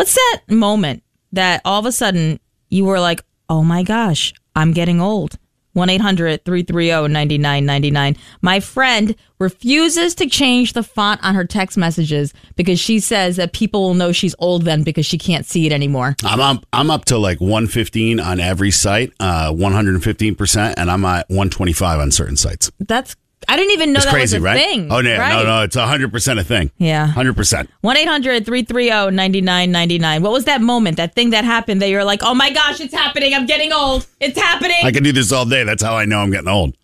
What's that moment that all of a sudden you were like, oh my gosh, I'm getting old? 1-800-330-9999. My friend refuses to change the font on her text messages because she says that people will know she's old then because she can't see it anymore. I'm up to like 115 on every site, 115%, and I'm at 125 on certain sites. I didn't even know it's that crazy, was a right? thing. Oh, yeah, right? no, it's 100% a thing. Yeah. 100%. 1-800-330-9999. What was that moment, that thing that happened that you're like, oh my gosh, it's happening. I'm getting old. It's happening. I can do this all day. That's how I know I'm getting old.